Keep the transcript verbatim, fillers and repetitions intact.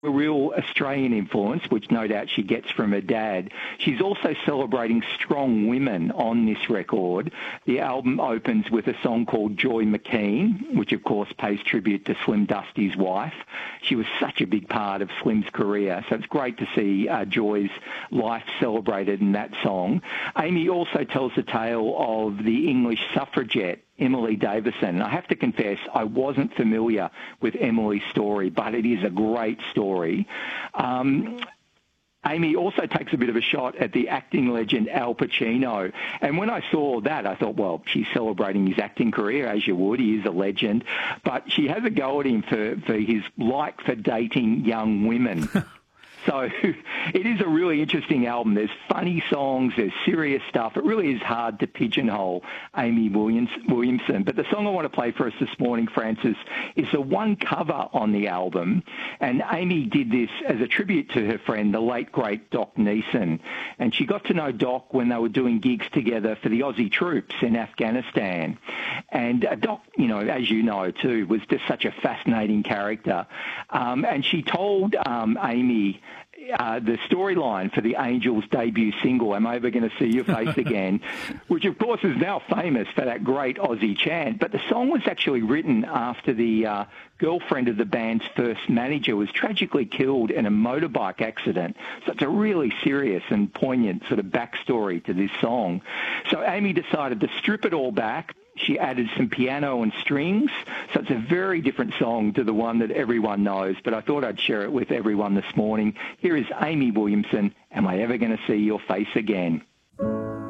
a real Australian influence, which no doubt she gets from her dad. She's also celebrating strong women on this record. The album opens with a song called Joy McKean, which of course pays tribute to Slim Dusty's wife. She was such a big part of Slim's career, so it's great to see uh, Joy's life celebrated in that song. Amy also tells the tale of the English suffragette, Emily Davison. I have to confess, I wasn't familiar with Emily's story, but it is a great story. Um, Amy also takes a bit of a shot at the acting legend Al Pacino. And when I saw that, I thought, well, she's celebrating his acting career, as you would. He is a legend. But she has a go at him for, for his like for dating young women. So it is a really interesting album. There's funny songs, there's serious stuff. It really is hard to pigeonhole Amy Williams, Williamson. But the song I want to play for us this morning, Francis, is the one cover on the album. And Amy did this as a tribute to her friend, the late, great Doc Neeson. And she got to know Doc when they were doing gigs together for the Aussie troops in Afghanistan. And uh, Doc, you know, as you know too, was just such a fascinating character. Um, and she told um, Amy Uh, the storyline for the Angels' debut single, Am I Ever Going to See Your Face Again, which of course is now famous for that great Aussie chant. But the song was actually written after the uh, girlfriend of the band's first manager was tragically killed in a motorbike accident. So it's a really serious and poignant sort of backstory to this song. So Amy decided to strip it all back. She added some piano and strings, so it's a very different song to the one that everyone knows, but I thought I'd share it with everyone this morning. Here is Amy Williamson, Am I Ever Going to See Your Face Again?